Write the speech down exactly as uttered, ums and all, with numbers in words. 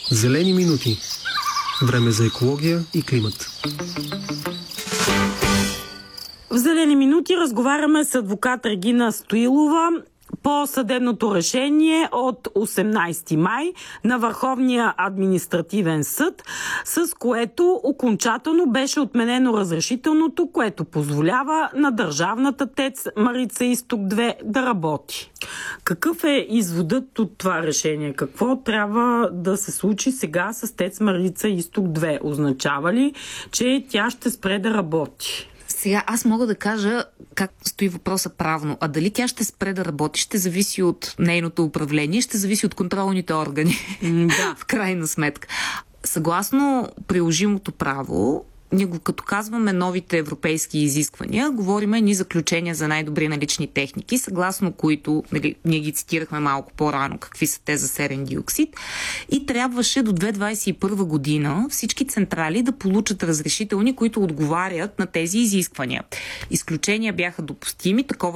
Зелени минути. Време за екология и климат. В Зелени минути разговаряме с адвокат Регина Стоилова по съдебното решение от осемнайсети май на Върховния административен съд, с което окончателно беше отменено разрешителното, което позволява на държавната ТЕЦ Марица Изток две да работи. Какъв е изводът от това решение? Какво трябва да се случи сега с ТЕЦ Марица Изток две? Означава ли, че тя ще спре да работи? Сега аз мога да кажа как стои въпроса правно. А дали тя ще спре да работи, ще зависи от нейното управление, ще зависи от контролните органи. Да. В крайна сметка. Съгласно приложимото право, ние го, като казваме новите европейски изисквания, говориме ни заключения за най-добри налични техники, съгласно които, нали, ние ги цитирахме малко по-рано, какви са те за серен диоксид, и трябваше до две хиляди двайсет и първа година всички централи да получат разрешителни, които отговарят на тези изисквания. Изключения бяха допустими, такова